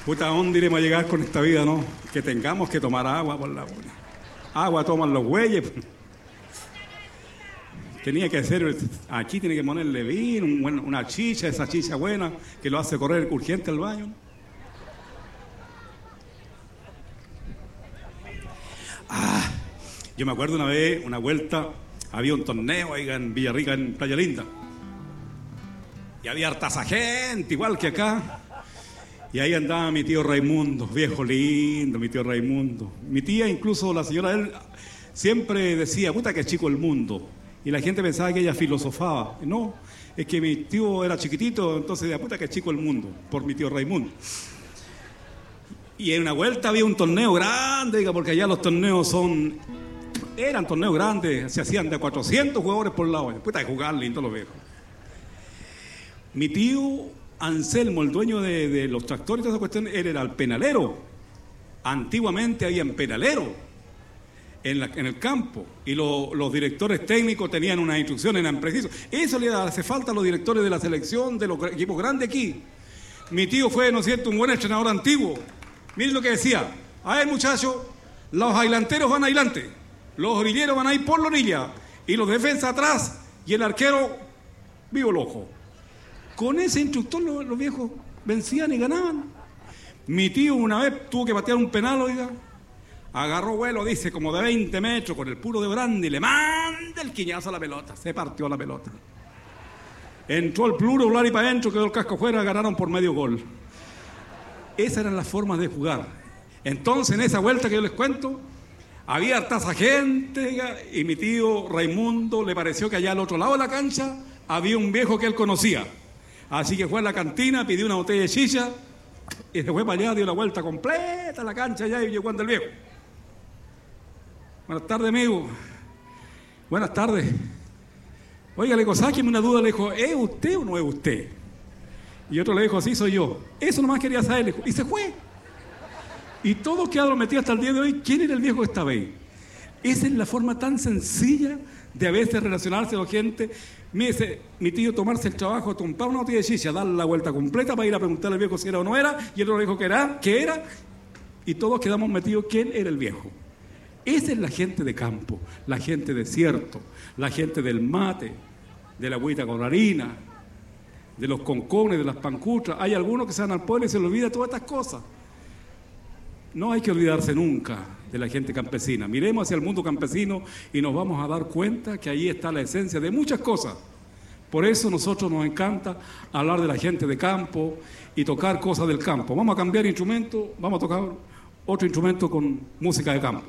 Puta, ¿a dónde iremos a llegar con esta vida, no? Que tengamos que tomar agua por la... Agua toman los güeyes. Tenía que hacer, aquí tiene que ponerle vino, una chicha, esa chicha buena, que lo hace correr urgente al baño. Yo me acuerdo una vez, una vuelta, había un torneo ahí en Villarrica, en Playa Linda. Y había harta gente, igual que acá. Y ahí andaba mi tío Raimundo, viejo lindo, mi tío Raimundo. Mi tía, incluso la señora, él siempre decía, puta que chico el mundo. Y la gente pensaba que ella filosofaba. No, es que mi tío era chiquitito, entonces decía, puta que chico el mundo, por mi tío Raimundo. Y en una vuelta había un torneo grande, porque allá los torneos eran torneos grandes, se hacían de 400 jugadores por lado. Puta que jugar lindo los viejos. Mi tío Anselmo, el dueño de los tractores y toda esa cuestión, él era el penalero. Antiguamente había penalero en el campo y los directores técnicos tenían unas instrucciones, eran precisos. Eso le hace falta a los directores de la selección, de los equipos grandes aquí. Mi tío fue, ¿no es cierto?, un buen entrenador antiguo. Miren lo que decía: a ver, muchachos, los ailanteros van adelante, los orilleros van a ir por la orilla y los defensas atrás y el arquero vivo el ojo. Con ese instructor los viejos vencían y ganaban. Mi tío una vez tuvo que patear un penal, oiga. Agarró vuelo, dice, como de 20 metros con el puro de Brandi y le manda el quiñazo a la pelota. Se partió la pelota. Entró el pluro, y para adentro, quedó el casco fuera, ganaron por medio gol. Esas eran las formas de jugar. Entonces, en esa vuelta que yo les cuento, había harta gente, oiga, y mi tío Raimundo le pareció que allá al otro lado de la cancha había un viejo que él conocía. Así que fue a la cantina, pidió una botella de chicha y se fue para allá, dio la vuelta completa a la cancha allá y llegó ante el viejo. Buenas tardes, amigo. Buenas tardes. Oiga, le dijo, sáqueme una duda, le dijo, ¿es usted o no es usted? Y otro le dijo, sí, soy yo. Eso nomás quería saber, le dijo, y se fue. Y todos quedaron metidos hasta el día de hoy. ¿Quién era el viejo que estaba ahí? Esa es la forma tan sencilla de a veces relacionarse con gente. Mire, mi tío tomarse el trabajo de comprar una botella de chicha, darle la vuelta completa para ir a preguntarle al viejo si era o no era, y el otro le dijo que era, y todos quedamos metidos quién era el viejo. Esa es la gente de campo, la gente de desierto, la gente del mate, de la agüita con harina, de los concones, de las pancutras. Hay algunos que se van al pueblo y se les olvida todas estas cosas. No hay que olvidarse nunca de la gente campesina. Miremos hacia el mundo campesino y nos vamos a dar cuenta que ahí está la esencia de muchas cosas. Por eso a nosotros nos encanta hablar de la gente de campo y tocar cosas del campo. Vamos a cambiar instrumento, vamos a tocar otro instrumento con música de campo.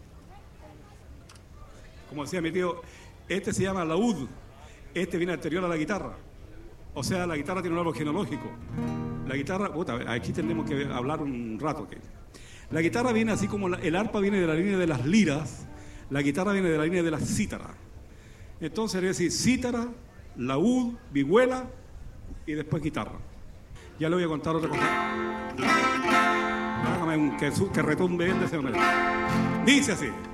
Como decía mi tío, este se llama laúd, este viene anterior a la guitarra. O sea, la guitarra tiene un árbol genealógico. La guitarra, aquí tenemos que hablar un rato. La guitarra viene así como el arpa viene de la línea de las liras, la guitarra viene de la línea de las cítaras. Entonces sería decir cítara, laúd, vihuela y después guitarra. Ya le voy a contar otra cosa. Hágame que retumbe bien de ese momento. Dice así.